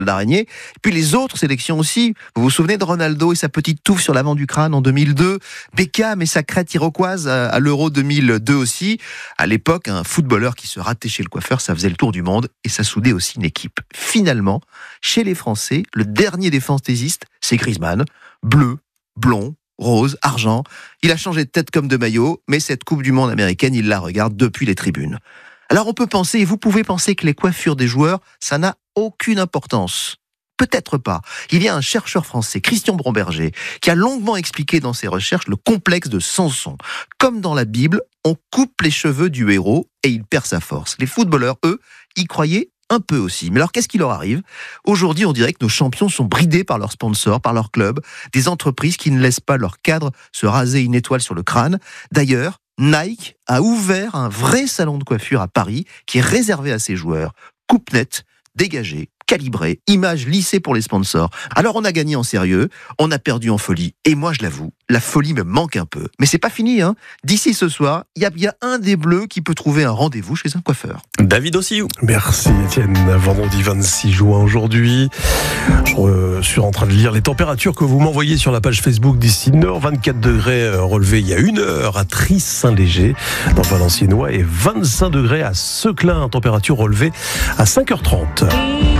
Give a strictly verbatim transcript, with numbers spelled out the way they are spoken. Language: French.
d'araignée. Puis les autres sélections aussi. Vous vous souvenez de Ronaldo et sa petite touffe sur l'avant du crâne en deux mille deux, Beckham et sa crête iroquoise à l'Euro deux mille deux aussi. À l'époque, un footballeur qui se ratait chez le coiffeur, ça faisait le tour du monde et ça soudait aussi une équipe. Finalement, chez les Français, le dernier des fantaisistes, c'est Griezmann. Bleu, blond, rose, argent. Il a changé de tête comme de maillot, mais cette Coupe du Monde américaine, il la regarde depuis les tribunes. Alors on peut penser, et vous pouvez penser que les coiffures des joueurs, ça n'a aucune importance. Peut-être pas. Il y a un chercheur français, Christian Bromberger, qui a longuement expliqué dans ses recherches le complexe de Samson. Comme dans la Bible, on coupe les cheveux du héros et il perd sa force. Les footballeurs, eux, y croyaient un peu aussi. Mais alors, qu'est-ce qui leur arrive ? Aujourd'hui, on dirait que nos champions sont bridés par leurs sponsors, par leurs clubs, des entreprises qui ne laissent pas leurs cadres se raser une étoile sur le crâne. D'ailleurs, Nike a ouvert un vrai salon de coiffure à Paris qui est réservé à ses joueurs. Coupe nette, dégagée, calibrée, image lissée pour les sponsors. Alors on a gagné en sérieux, on a perdu en folie. Et moi je l'avoue, la folie me manque un peu. Mais c'est pas fini, hein. D'ici ce soir, il y a bien un des Bleus qui peut trouver un rendez-vous chez un coiffeur. David Ossiou. Merci Étienne. Vendredi vingt-six juin aujourd'hui. Je suis en train de lire les températures que vous m'envoyez sur la page Facebook d'ici Nord. vingt-quatre degrés relevés il y a une heure à Tris-Saint-Léger dans Valenciennois et vingt-cinq degrés à Seclin, température relevée à cinq heures trente.